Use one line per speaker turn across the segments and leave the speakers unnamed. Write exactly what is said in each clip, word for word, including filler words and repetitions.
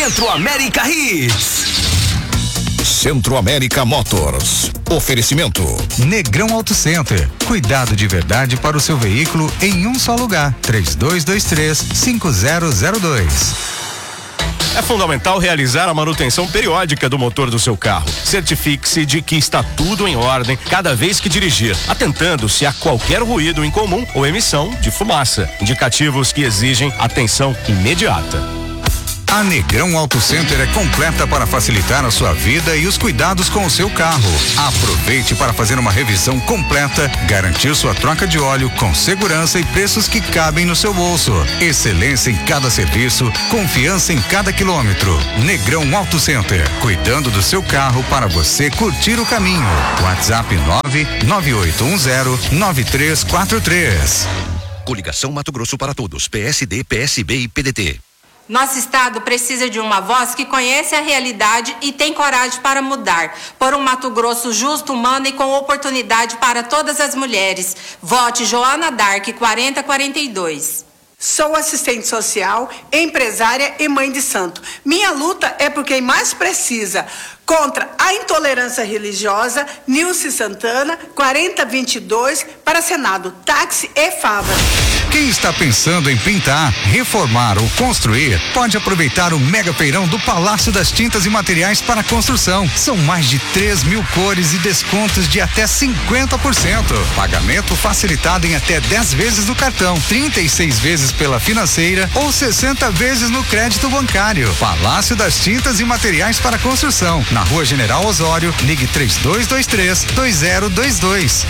Centro América Hits.
Centro América Motors. Oferecimento
Negrão Auto Center. Cuidado de verdade para o seu veículo em um só lugar. três dois dois três, cinco zero zero dois.
É fundamental realizar a manutenção periódica do motor do seu carro. Certifique-se de que está tudo em ordem cada vez que dirigir, atentando-se a qualquer ruído incomum ou emissão de fumaça, indicativos que exigem atenção imediata.
A Negrão Auto Center é completa para facilitar a sua vida e os cuidados com o seu carro. Aproveite para fazer uma revisão completa, garantir sua troca de óleo com segurança e preços que cabem no seu bolso. Excelência em cada serviço, confiança em cada quilômetro. Negrão Auto Center, cuidando do seu carro para você curtir o caminho. WhatsApp nove nove oito um zero nove três quatro três.
Coligação Mato Grosso para Todos, P S D, P S B e P D T.
Nosso estado precisa de uma voz que conhece a realidade e tem coragem para mudar, por um Mato Grosso justo, humano e com oportunidade para todas as mulheres. Vote Joana Dark quarenta quarenta e dois.
Sou assistente social, empresária e mãe de santo. Minha luta é por quem mais precisa. Contra a intolerância religiosa, Nilce Santana, quarenta vinte e dois, para Senado, táxi e Fava.
Quem está pensando em pintar, reformar ou construir, pode aproveitar o mega feirão do Palácio das Tintas e Materiais para Construção. São mais de três mil cores e descontos de até cinquenta por cento. Pagamento facilitado em até dez vezes no cartão, trinta e seis vezes pela financeira ou sessenta vezes no crédito bancário. Palácio das Tintas e Materiais para Construção, na Rua General Osório, ligue três dois dois três, dois zero dois dois.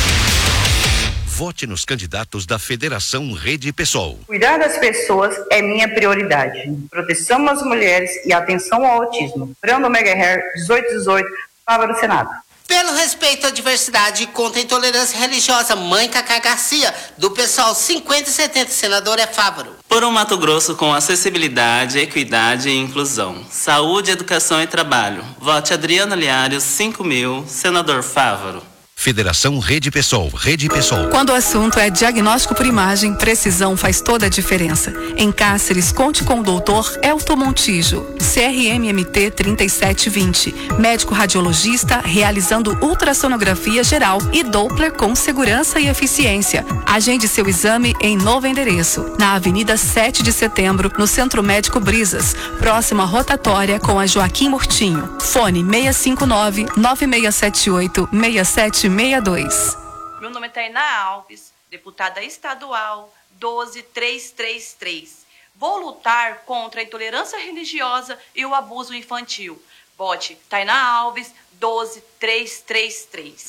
Vote nos candidatos da Federação Rede Pessoal.
Cuidar das pessoas é minha prioridade. Proteção às mulheres e atenção ao autismo. Brando Megaher, dezoito dezoito, Fava do Senado.
Pelo respeito à diversidade e contra a intolerância religiosa, Mãe Cacá Garcia, do pessoal cinquenta e setenta, senador é Fávaro.
Por um Mato Grosso com acessibilidade, equidade e inclusão. Saúde, educação e trabalho. Vote Adriano Liário, cinco mil, senador Fávaro.
Federação Rede Pessoal, Rede Pessoal.
Quando o assunto é diagnóstico por imagem, precisão faz toda a diferença. Em Cáceres, conte com o doutor Elton Montijo, C R M M T trinta e sete vinte, médico radiologista realizando ultrassonografia geral e Doppler com segurança e eficiência. Agende seu exame em novo endereço, na Avenida sete de Setembro, no Centro Médico Brisas, próxima rotatória com a Joaquim Murtinho. Fone seis cinco nove, nove seis sete oito, seis sete seis dois.
Meu nome é Tainá Alves, deputada estadual doze três três três. Vou lutar contra a intolerância religiosa e o abuso infantil. Vote Tainá Alves doze três três três.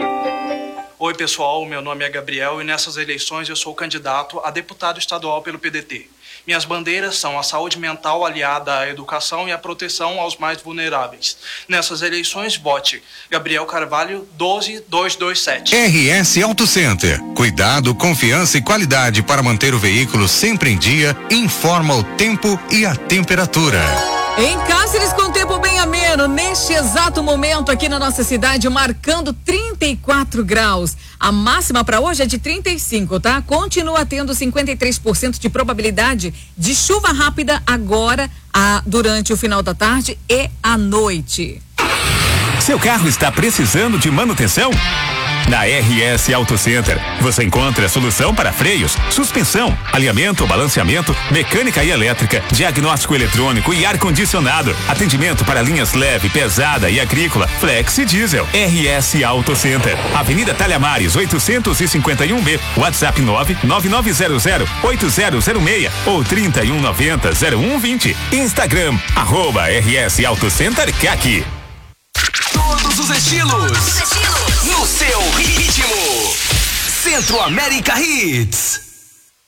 Oi pessoal, meu nome é Gabriel e nessas eleições eu sou candidato a deputado estadual pelo P D T. Minhas bandeiras são a saúde mental aliada à educação e a proteção aos mais vulneráveis. Nessas eleições, vote Gabriel Carvalho, doze dois dois sete.
R S Auto Center. Cuidado, confiança e qualidade para manter o veículo sempre em dia. Informa o tempo e a temperatura.
Em Cáceres, com tempo bem ameno, neste exato momento aqui na nossa cidade, marcando trinta e quatro graus. A máxima para hoje é de trinta e cinco, tá? Continua tendo cinquenta e três por cento de probabilidade de chuva rápida agora, a, durante o final da tarde e à noite.
Seu carro está precisando de manutenção? Na R S Auto Center, você encontra a solução para freios, suspensão, alinhamento, balanceamento, mecânica e elétrica, diagnóstico eletrônico e ar-condicionado. Atendimento para linhas leve, pesada e agrícola, flex e diesel. R S Auto Center, Avenida Talhamares, oitocentos e cinquenta e um B, WhatsApp nove nove nove zero zero oito zero zero seis ou trinta e um noventa zero um vinte. Instagram, arroba R S Auto Center C A C.
Todos os estilos. Todos os estilos. No seu ritmo. Centro América Hits.